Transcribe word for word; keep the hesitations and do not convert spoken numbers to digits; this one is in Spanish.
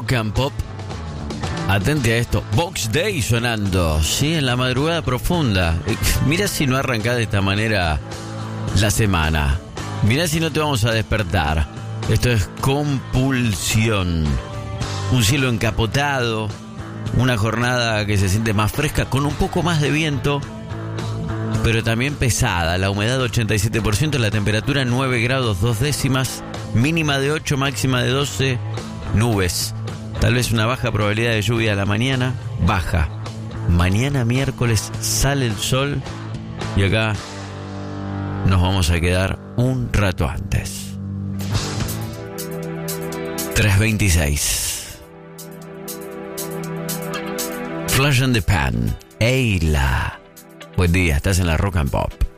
Rock and Pop. Atente a esto. Box Day sonando. Sí, en la madrugada profunda. Mira si no arrancás de esta manera la semana. Mira si no te vamos a despertar. Esto es Compulsión. Un cielo encapotado. Una jornada que se siente más fresca, con un poco más de viento, pero también pesada. La humedad ochenta y siete por ciento, la temperatura nueve grados dos décimas, mínima de ocho, máxima de doce, nubes. Tal vez una baja probabilidad de lluvia a la mañana, baja. Mañana miércoles sale el sol y acá nos vamos a quedar un rato antes. tres veintiséis. Flash in the Pan. Eila. Buen día, estás en la Rock and Pop.